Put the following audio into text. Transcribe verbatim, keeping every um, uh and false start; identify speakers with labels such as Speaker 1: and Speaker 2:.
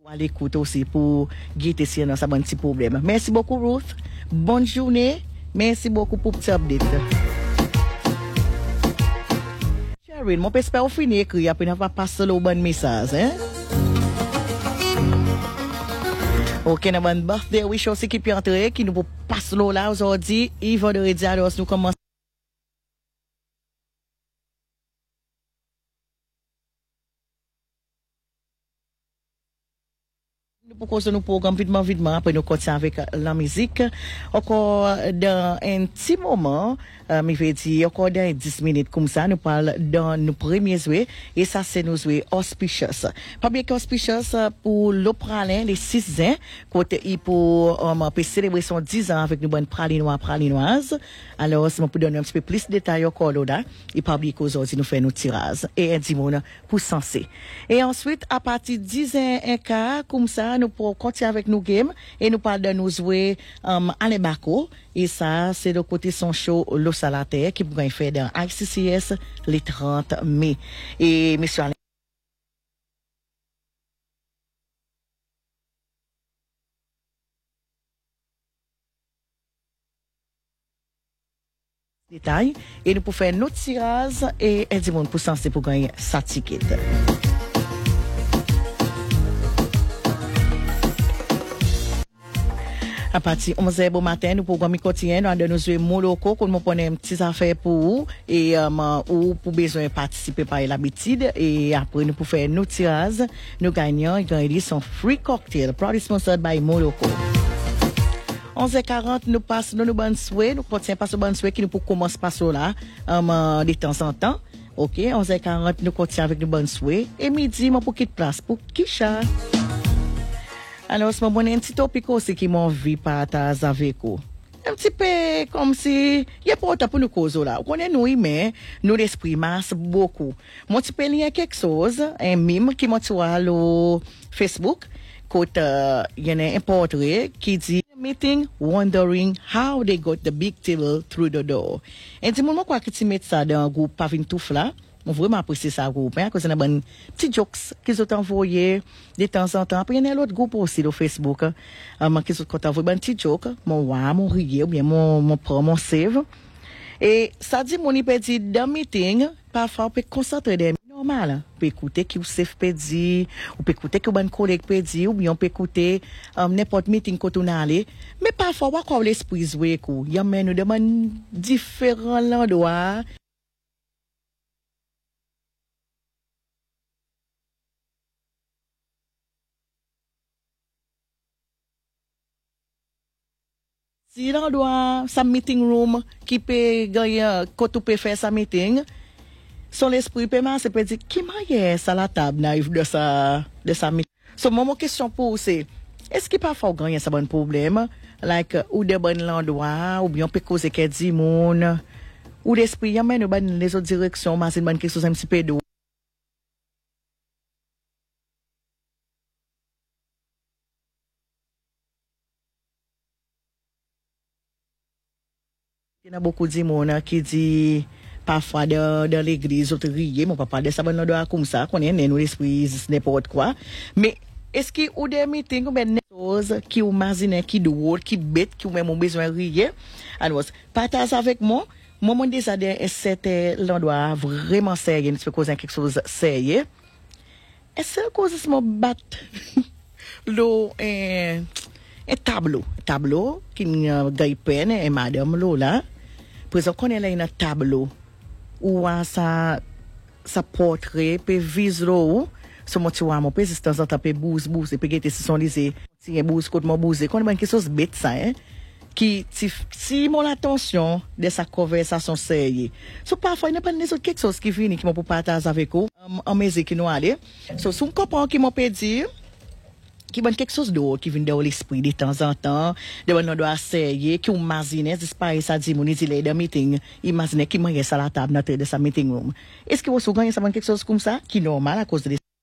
Speaker 1: À l'écoute aussi pour guetter si dans ça un petit problème. Merci beaucoup Ruth. Bonne journée. Merci beaucoup pour petit update. Sharon, mon j'espère finir écrit après n'a pas passer le bon message hein. OK, na bonne birthday wish aussi qui peut entrer qui nous pour passer là aujourd'hui. Et vendredi alors nous commençons pour cause de nos programmes vitement vitement après nous continuer avec la musique encore dans un petit moment euh, me fait dire encore dans dix minutes comme ça nous parle dans nos premiers jouets et ça c'est nos jouets auspicious pas bien qu'auspicious pour l'opralin les six ans côté il pour um, pour célébrer son dix ans avec une bonne pralinoise pralinoise alors c'est pour donner un petit peu plus de détails encore là et pas oublier qu'aujourd'hui nous fait nos tirages et un dimon pour sensé et ensuite à partir de dix ans un quart comme ça nous pour continuer avec nos games et nous parle de nous jouer um, à l'Ebaco et ça c'est le côté son show L'eau Salataire qui pourrait faire dans I C C S le trente mai et monsieur détail et nous pour faire notre tirage et un monde pour senser pour gagner sa ticket. À partir de onze heures du matin, nous programme quotidien, nous allons nous jouer Moloko, qu'on nous prenait une petite affaire pour vous, et, um, ou pour besoin de participer par l'habitude, et après nous pour faire nos tirages, nous gagnons, et gagnons son free cocktail, proudly sponsored by Moloko. onze heures quarante, nous passons dans nos bonnes souhaits, nous continuons passer aux bonnes souhaits qui nous pour commencer passer là, um, de temps en temps. OK, onze heures quarante, nous continuons avec nos bonnes souhaits, et midi, moi pour quitter place pour Kisha. Alors, c'est mon un petit topic aussi qui m'a envie partager avec vous. Un petit peu comme si, il y a pas autant pour nous causer là. On est nous, mais nous l'esprit masse beaucoup. Moi, tu peux lire quelque chose, un mime qui m'a trouvé sur Facebook, côté, il y a un portrait qui dit, meeting, wondering how they got the big table through the door. Et dis moi quoi que tu mets ça dans un groupe Pavin Touf là. On vraiment apprécier ça groupe hein, cause on a bon petit jokes qu'ils ont envoyé de temps en temps. Après il y a un autre groupe aussi sur Facebook hein, um, qui ont envoyé bon petit joke, mon wa, mon rire ou bien mon mon prend mon save. Et ça dit mon peut dire dans meeting, parfois on peut concentrer des normal, on peut écouter qui ou save peut dire, on peut écouter que bon collègue peut dire ou bien on peut écouter um, n'importe meeting quand on aller, mais parfois on quoi l'esprit jouer coup, il y a mais nous demande différents endroits. Si l'endroit, sa meeting room, qui peut gagner, quand tu peux faire sa meeting, son esprit peut marcher, peut dire, qui m'a ça la table, naïf de sa, de sa meeting. So, mon question pour vous, c'est, est-ce qu'il parfois gagner ça bon problème, like, ou de bon l'endroit, ou bien on peut causer quelques monde, ou l'esprit, y a même les autres directions, mais c'est une bonne question, un petit peu d'eau. Il y a beaucoup de monde qui dit parfois dans, dans l'église, autres riez, mon papa de ça, ben, on comme ça, qu'on est nous l'esprit, n'importe quoi. Mais est-ce qu'il y a des meetings ou des choses qui ou imaginer, qui drôle, qui bête, qui ou même ont besoin de rier? Alors, partage avec moi. Moi, mon désir, c'était l'endroit vraiment sérieux, c'est cause quelque chose de sérieux. Est-ce que cause de me battre l'eau, un tableau, tableau, qui m'a gagné peine, et madame Lola, présent qu'on est là un tableau où ça ça portrait peut vise l'eau sur mon tu vois mon peu temps en temps peut bouge bouge et peut guetter si son lisé si bouge côté mon bouge qu'on est quelque chose bête ça hein qui si mon attention de sa conversation sérieuse so parfois il n'y a pas quelque chose qui vient qui m'a pour partager avec vous en musique qui nous aller so si on comprend qui m'a peut dire qui bonne quelque chose d'autre qui vient dans l'esprit de temps en temps de on doit essayer qui imagine c'est ça dit mon dit les meeting imagine qui mange ça la table dans de sa meeting room est-ce que vous gagnez ça quelque chose comme ça qui normal à cause de